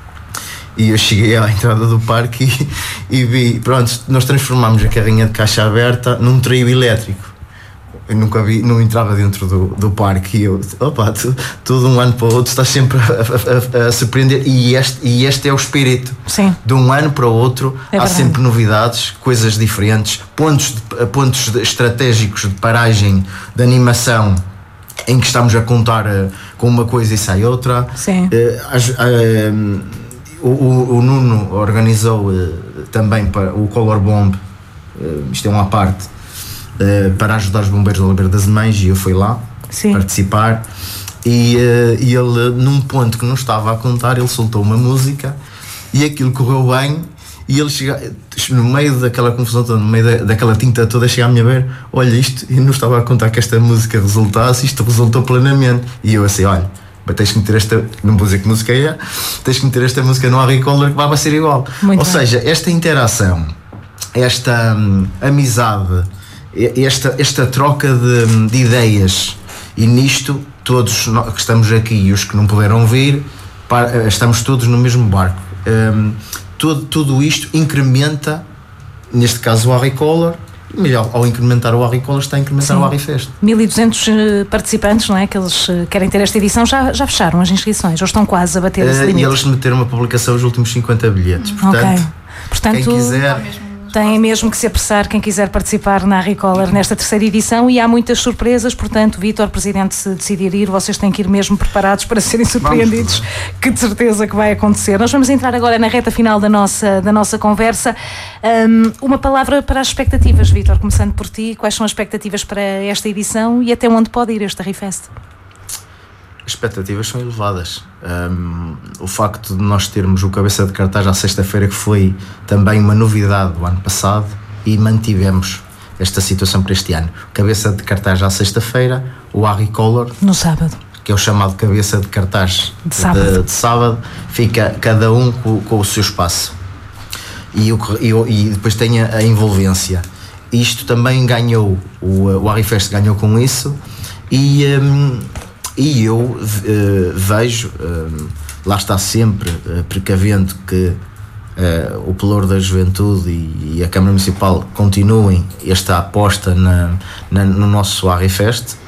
E eu cheguei à entrada do parque e, e vi, pronto, nós transformámos a carrinha de caixa aberta num trio elétrico. Eu nunca vi, não entrava dentro do, do parque e eu, opa, tu, tudo um ano para o outro estás sempre a, a, a surpreender e este, e este é o espírito. Sim. De um ano para o outro é há verdade. Sempre novidades, coisas diferentes, pontos, de, pontos de, estratégicos de paragem, de animação, em que estamos a contar uh, com uma coisa e sai outra. Sim. Uh, as, uh, o, o, o Nuno organizou uh, também para o Color Bomb, uh, isto é uma parte, Uh, para ajudar os bombeiros da Oliveira das Mães, e eu fui lá Sim. participar e, uh, e ele, num ponto que não estava a contar, ele soltou uma música e aquilo correu bem e ele chega, no meio daquela confusão toda, no meio da, daquela tinta toda, chega a minha ver, olha isto, e não estava a contar que esta música resultasse, isto resultou plenamente, e eu assim, olha, tens que meter esta, não vou dizer que música é, tens que meter esta música no Agricolor que vai ser igual. Muito Ou bem. Seja, esta interação, esta hum, amizade, Esta, esta troca de, de ideias, e nisto todos nós que estamos aqui e os que não puderam vir, para, estamos todos no mesmo barco. Um, tudo, tudo isto incrementa, neste caso, o Agricolor, mas ao, ao incrementar o Agricolor está a incrementar Sim. o Agrifest. mil e duzentos participantes, não é? Que eles querem ter esta edição, já, já fecharam as inscrições, ou estão quase a bater esse limite? E eles meteram uma publicação os últimos cinquenta bilhetes, portanto, okay. portanto quem quiser... Tem mesmo que se apressar quem quiser participar na Agricolor nesta terceira edição, e há muitas surpresas, portanto, Vítor, Presidente, se decidir ir, vocês têm que ir mesmo preparados para serem surpreendidos, vamos, que de certeza que vai acontecer. Nós vamos entrar agora na reta final da nossa, da nossa conversa. Um, uma palavra para as expectativas, Vítor, começando por ti, quais são as expectativas para esta edição e até onde pode ir este Arrifest? As expectativas são elevadas. Um, o facto de nós termos o cabeça de cartaz à sexta-feira, que foi também uma novidade do ano passado, e mantivemos esta situação para este ano. Cabeça de cartaz à sexta-feira, o Agricolor no sábado. que é o chamado cabeça de cartaz de sábado, de, de sábado fica cada um com, com o seu espaço. E, o, e, e depois tem a, a envolvência. Isto também ganhou, o, o Arrifest ganhou com isso, e, um, e eu uh, vejo, um, lá está sempre uh, precavendo que uh, o Pelouro da Juventude e, e a Câmara Municipal continuem esta aposta na, na, no nosso Arrifest.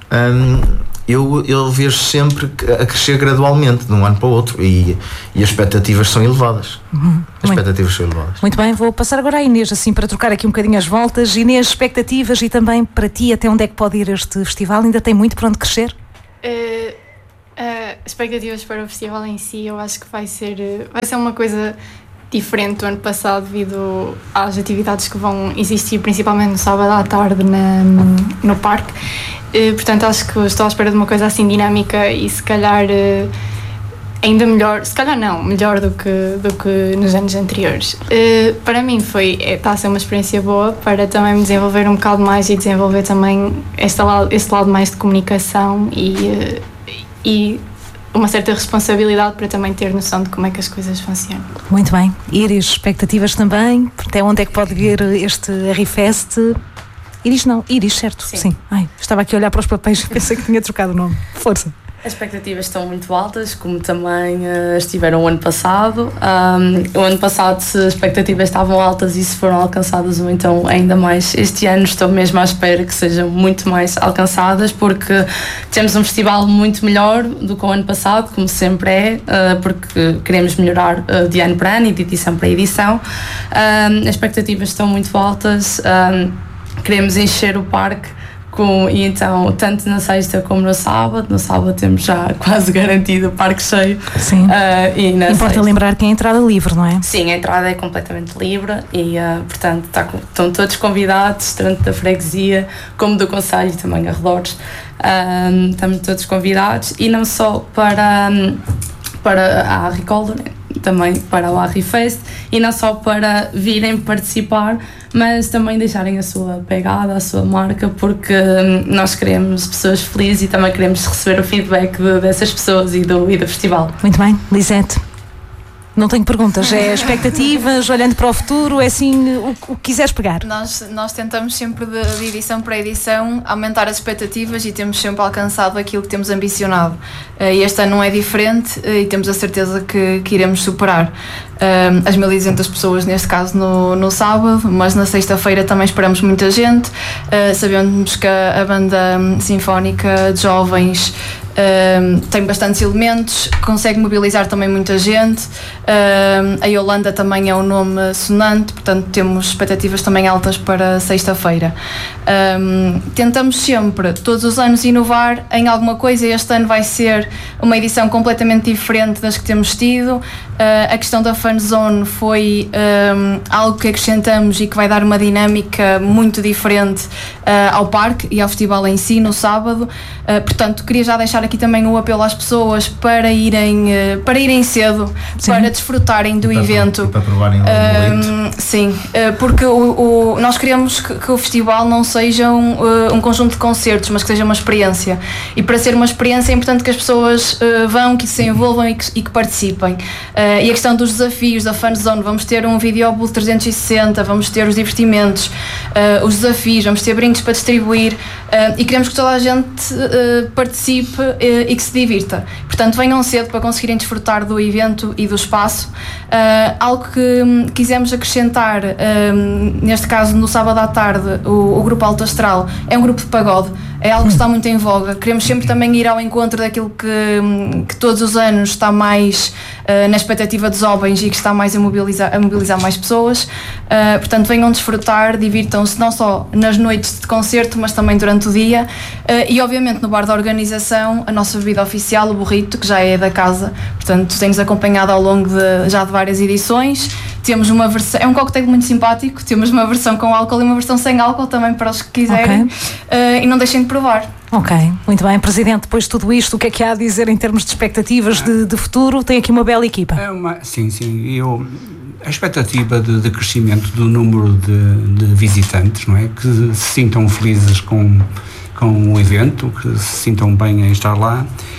Um, eu, eu vejo sempre a crescer gradualmente de um ano para o outro, e, e as expectativas são elevadas. Uhum. As expectativas são elevadas. Muito bem, vou passar agora à Inês, assim, para trocar aqui um bocadinho as voltas. Inês, expectativas, e também para ti, até onde é que pode ir este festival? Ainda tem muito para onde crescer? Uh, uh, expectativas para o festival em si, eu acho que vai ser, vai ser uma coisa diferente do ano passado, devido às atividades que vão existir, principalmente no sábado à tarde na, no parque. Uh, portanto, acho que estou à espera de uma coisa assim dinâmica e se calhar uh, ainda melhor, se calhar não, melhor do que, do que nos anos anteriores. Uh, para mim foi, é, está a ser uma experiência boa para também me desenvolver um bocado mais e desenvolver também este lado, este lado mais de comunicação e, uh, e uma certa responsabilidade para também ter noção de como é que as coisas funcionam. Muito bem. Iris, expectativas também? Até onde é que pode ir este Arrifest? Iris não, Iris, certo? Sim. Sim. Ai, estava aqui a olhar para os papéis e pensei que tinha trocado o nome. Força. As expectativas estão muito altas, como também uh, estiveram o ano passado. Um, o ano passado, se as expectativas estavam altas e se foram alcançadas, ou então ainda mais, este ano estou mesmo à espera que sejam muito mais alcançadas, porque temos um festival muito melhor do que o ano passado, como sempre é, uh, porque queremos melhorar uh, de ano para ano e de edição para edição. Um, as expectativas estão muito altas, um, queremos encher o parque. Com, e então, tanto na sexta como no sábado, no sábado temos já quase garantido o parque cheio. Sim. Uh, e na Importa sexta... lembrar que é a entrada livre, não é? Sim, a entrada é completamente livre e, uh, portanto, tá, estão todos convidados, tanto da freguesia como do concelho e também arredores. Uh, estamos todos convidados, e não só para, um, para a Arricolda, também para o Arrifest, e não só para virem participar, mas também deixarem a sua pegada, a sua marca, porque hum, nós queremos pessoas felizes e também queremos receber o feedback de, dessas pessoas e do, e do festival. Muito bem, Lisete. Não tenho perguntas, é expectativas, olhando para o futuro, é assim, o, o que quiseres pegar. Nós, nós tentamos sempre, de, de edição para edição, aumentar as expectativas e temos sempre alcançado aquilo que temos ambicionado. E este ano não é diferente e temos a certeza que, que iremos superar as mil e duzentas pessoas, neste caso no, no sábado, mas na sexta-feira também esperamos muita gente. Sabemos que a, a banda sinfónica de jovens Um, tem bastantes elementos, consegue mobilizar também muita gente. Um, a Yolanda também é um nome sonante, portanto temos expectativas também altas para sexta-feira. Um, tentamos sempre, todos os anos, inovar em alguma coisa. Este ano vai ser uma edição completamente diferente das que temos tido. Uh, a questão da Fan Zone foi um, algo que acrescentamos e que vai dar uma dinâmica muito diferente uh, ao parque e ao festival em si no sábado. Uh, portanto, queria já deixar aqui também o apelo às pessoas para irem, uh, para irem cedo, sim, para desfrutarem do e para, evento. E para provarem o uh, Sim, uh, porque o, o, nós queremos que, que o festival não seja um, uh, um conjunto de concertos, mas que seja uma experiência. E para ser uma experiência é importante que as pessoas uh, vão, que se envolvam e que, e que participem. Uh, e a questão dos desafios da Fan Zone, vamos ter um videobooth trezentos e sessenta, vamos ter os divertimentos, uh, os desafios, vamos ter brindes para distribuir, uh, e queremos que toda a gente uh, participe uh, e que se divirta. Portanto, venham cedo para conseguirem desfrutar do evento e do espaço. Uh, algo que um, quisemos acrescentar, um, neste caso no sábado à tarde, o, o grupo Alto Astral é um grupo de pagode, é algo que está muito em voga. Queremos sempre também ir ao encontro daquilo que, que todos os anos está mais uh, na expectativa dos jovens e que está mais a mobilizar, a mobilizar mais pessoas. Uh, portanto, venham desfrutar, divirtam-se não só nas noites de concerto, mas também durante o dia. Uh, e obviamente no bar da organização, a nossa bebida oficial, o Burrito, que já é da casa, portanto tem-nos acompanhado ao longo de, já de várias edições. Temos uma versão, é um cocktail muito simpático, temos uma versão com álcool e uma versão sem álcool também para os que quiserem. Okay. Uh, e não deixem de provar. Ok, muito bem. Presidente, depois de tudo isto, o que é que há a dizer em termos de expectativas de, de futuro? Tem aqui uma bela equipa. É uma, sim, sim. Eu, a expectativa de, de crescimento do número de, de visitantes, não é? Que se sintam felizes com, com o evento, que se sintam bem em estar lá.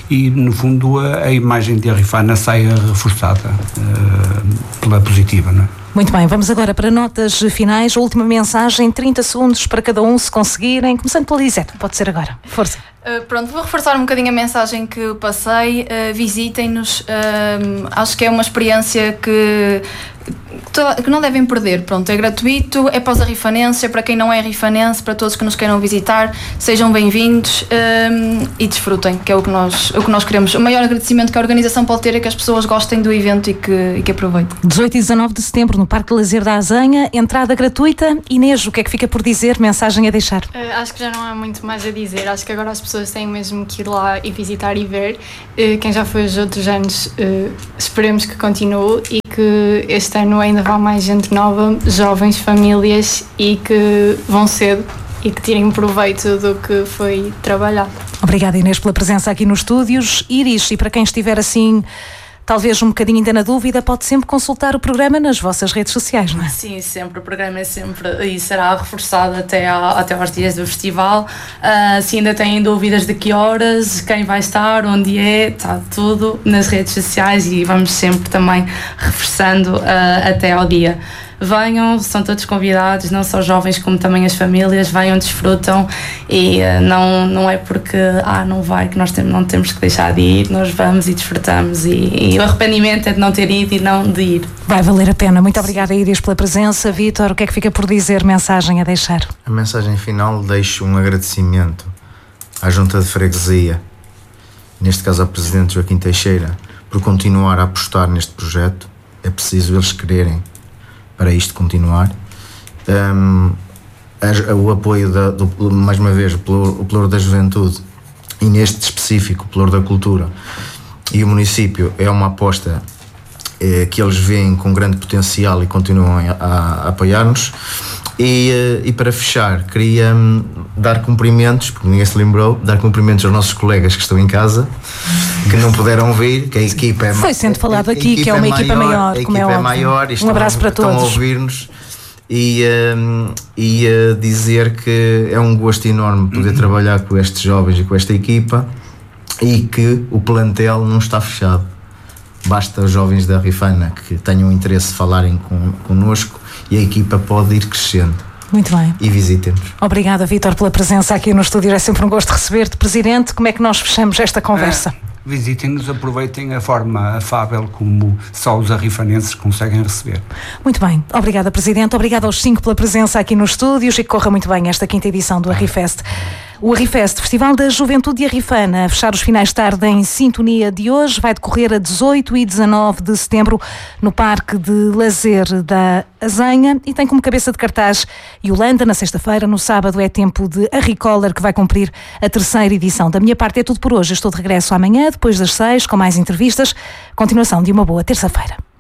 e no fundo a, a imagem de Arrifana sai reforçada uh, pela positiva, não é? Muito bem, vamos agora para notas finais. A última mensagem, trinta segundos para cada um, se conseguirem. Começando pela Lisete, pode ser agora. Força. Uh, pronto, vou reforçar um bocadinho a mensagem que passei. Uh, visitem-nos. Uh, acho que é uma experiência que, que não devem perder. Pronto, é gratuito, é para os arrifanenses, é para quem não é arrifanense, para todos que nos queiram visitar. Sejam bem-vindos uh, e desfrutem, que é o que, nós, o que nós queremos. O maior agradecimento que a organização pode ter é que as pessoas gostem do evento e que, e que aproveitem. dezoito e dezanove de setembro, no Parque de Lazer da Azanha, entrada gratuita. Inês, o que é que fica por dizer? Mensagem a deixar? Uh, acho que já não há muito mais a dizer. Acho que agora as pessoas têm mesmo que ir lá e visitar e ver. Uh, quem já foi os outros anos, uh, esperemos que continue e que este ano ainda vá mais gente nova, jovens, famílias, e que vão cedo e que tirem proveito do que foi trabalhado. Obrigada, Inês, pela presença aqui nos estúdios. Iris, e para quem estiver assim, talvez um bocadinho ainda na dúvida, pode sempre consultar o programa nas vossas redes sociais, não é? Sim, sempre. O programa é sempre e será reforçado até, a, até aos dias do festival. Uh, se ainda têm dúvidas de que horas, quem vai estar, onde é, está tudo nas redes sociais e vamos sempre também reforçando uh, até ao dia. Venham, são todos convidados, não só jovens como também as famílias, venham, desfrutam e uh, não, não é porque ah, não vai que nós tem, não temos que deixar de ir, nós vamos e desfrutamos e, e o arrependimento é de não ter ido e não de ir. Vai valer a pena. Muito obrigada, Iris, pela presença. Vítor, o que é que fica por dizer? Mensagem a deixar? A mensagem final, deixo um agradecimento à Junta de Freguesia, neste caso ao Presidente Joaquim Teixeira, por continuar a apostar neste projeto. É preciso eles quererem para isto continuar. Um, a, o apoio da, do, mais uma vez, o Pelouro da Juventude e neste específico o Pelouro da Cultura e o município é uma aposta eh, que eles veem com grande potencial e continuam a, a apoiar-nos. E, eh, e para fechar, queria um, dar cumprimentos, porque ninguém se lembrou, dar cumprimentos aos nossos colegas que estão em casa, que não puderam vir, que a equipa é... Foi sendo falado a, aqui, que é uma é equipa maior, a como equipa é, é maior e um estão, abraço para estão todos. a ouvir-nos e, um, e uh, dizer que é um gosto enorme poder trabalhar com estes jovens e com esta equipa e que o plantel não está fechado. Basta os jovens da Arrifana que tenham interesse de falarem com, connosco e a equipa pode ir crescendo. Muito bem. E visitem-nos. Obrigada, Vítor, pela presença aqui no estúdio. É sempre um gosto receber-te. Presidente, como é que nós fechamos esta conversa? É, visitem-nos, aproveitem a forma afável como só os arrifanenses conseguem receber. Muito bem. Obrigada, Presidente. Obrigada aos cinco pela presença aqui nos estúdios e que corra muito bem esta quinta edição do Arrifest. O Arrifest, Festival da Juventude Arrifana, a fechar os finais de tarde em sintonia de hoje, vai decorrer a dezoito e dezanove de setembro no Parque de Lazer da Azanha e tem como cabeça de cartaz Yolanda na sexta-feira. No sábado é tempo de Arricola, que vai cumprir a terceira edição. Da minha parte é tudo por hoje. Eu estou de regresso amanhã, depois das seis, com mais entrevistas. Continuação de uma boa terça-feira.